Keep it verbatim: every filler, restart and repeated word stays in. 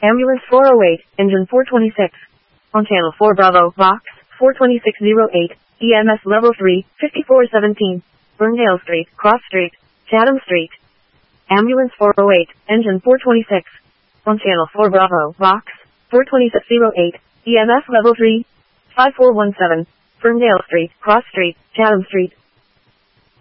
Ambulance four oh eight, engine four twenty-six. On channel four Bravo, Vox, four twenty-six oh eight, E M S level three, fifty-four seventeen. Ferndale Street, Cross Street, Chatham Street. Ambulance four oh eight, engine four twenty-six. On channel four Bravo, Vox, four twenty-six oh eight, E M S level three, five four one seven. Ferndale Street, Cross Street, Chatham Street.